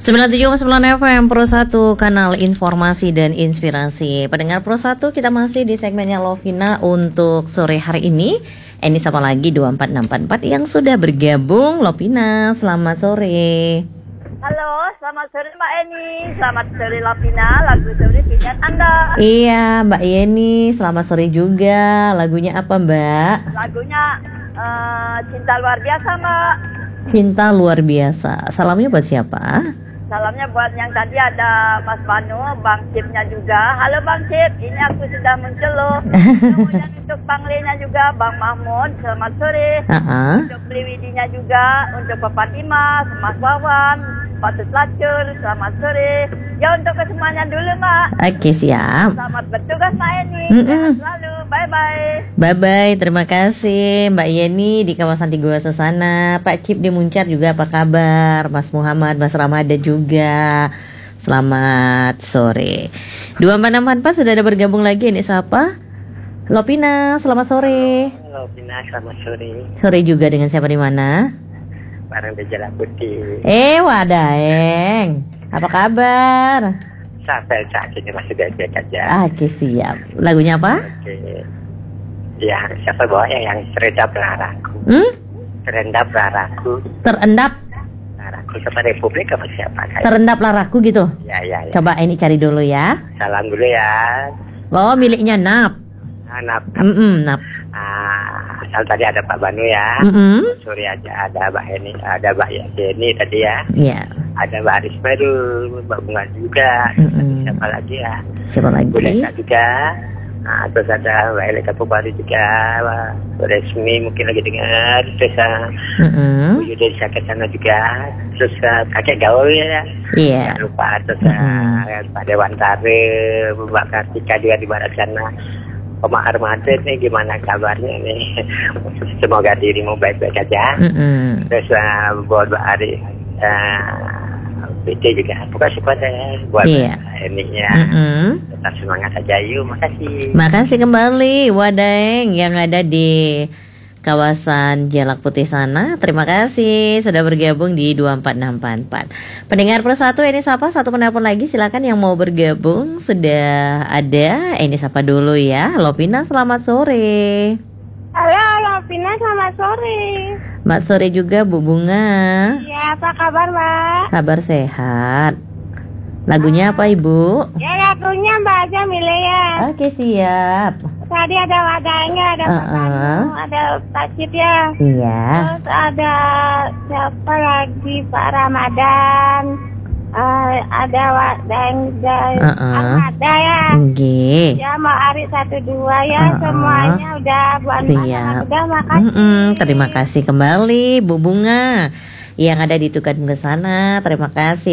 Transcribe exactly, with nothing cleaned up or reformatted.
sembilan puluh tujuh koma sembilan F M Pro satu, kanal informasi dan inspirasi. Pendengar Pro satu, kita masih di segmennya Lovina untuk sore hari ini. Ini sama lagi dua empat enam empat empat yang sudah bergabung. Lovina, selamat sore. Halo, selamat sore Mbak Eni. Selamat sore Lovina, lagu sore pilihan Anda. Iya, Mbak Yeni, selamat sore juga. Lagunya apa, Mbak? Lagunya uh, Cinta Luar Biasa, Mbak. Cinta Luar Biasa. Salamnya buat siapa? Salamnya buat yang tadi ada Mas Banu, Bang Cipnya juga. Halo Bang Cip, ini aku sudah muncul loh. Kemudian untuk Bang Lenya juga, Bang Mahmud, selamat sore. Uh-uh. Untuk Beli Widinya juga, untuk Bapak Fatimah, Mas Wawan, Pak Tuslacur, selamat sore. Ya untuk kesemuanya dulu Mbak. Oke, siap. Selamat bertugas Mbak Eni. Mm-mm. Sehat selalu, bye-bye. Bye-bye, terima kasih Mbak Yeni di kawasan Tiga Sasana. Pak Cip di Muncar juga apa kabar? Mas Muhammad, Mas Ramadan juga. Selamat sore. Dua empat enam empat sudah ada bergabung lagi. Ini siapa? Lovina, selamat sore. Lovina, selamat sore. Sore juga, dengan siapa di mana? Bareng di Jalan Putih. Eh, Wadaeng. Apa kabar? Sampai saat ini masih baik-baik aja. Oke, siap. Lagunya apa? Oke. Yang siapa bawanya yang terendap laraku. Hmm? Terendap laraku. Terendap, Laraku sama Republik apa siapa? Kayak. terendap laraku gitu. Ya, ya, ya. Coba ini cari dulu ya. Salam dulu ya. Oh, miliknya Nap. Anak. Mm-mm, Nap. Ah, asal tadi ada Pak Banu ya. Mm-mm. Sore aja ada Mbak Heni, ada Mbak Yeni tadi ya. Iya. Ada Mbak Aris Meru, Mbak Bunga juga. Mm-mm. Siapa lagi ya? Siapa lagi? Buleka juga. Nah, terus ada Mbak Eleka Pubari juga, Mbak Resmi mungkin lagi dengar, terus uh, Mm-mm. Bu Yuda di sakit sana juga, terus uh, kakek gaul ya, Iya. jangan lupa, terus uh, Mm-hmm. Pak Dewantare, Mbak Kartika juga di barat sana, Pak Armada nih gimana kabarnya nih, semoga dirimu baik-baik aja, Mm-mm. terus uh, buat Mbak Ari, uh, B T juga, pokoknya pada buat Iya. ininya. Mm-mm. Tetap semangat aja yuk, makasih. Makasih kembali Wadaeng yang ada di kawasan Jalak Putih sana. Terima kasih sudah bergabung di dua empat enam empat empat. Pendengar Pro satu, ini siapa? Satu penelpon lagi, silakan yang mau bergabung. Sudah ada. Ini siapa dulu ya? Lovina, selamat sore. Halo Lovina, selamat sore. Mbak sore juga Bu Bunga. Ya, apa kabar Mbak? Kabar sehat. Lagunya apa Ibu? Ya, lagunya Mbak aja milih ya. Oke, siap. Tadi ada wadahnya, ada Pak Uh-uh. Banu, ada Pak Cip ya. Iya. Terus ada siapa lagi, Pak Ramadan. Eh, ada wadahnya, Uh-uh. Ahmada ya. Nggih. Ya, mau Ari satu dua ya. Uh-uh. Semuanya udah buat Siap. udah makasih. Mm-mm, terima kasih kembali Bu Bunga yang ada di Tukan ke sana. Terima kasih.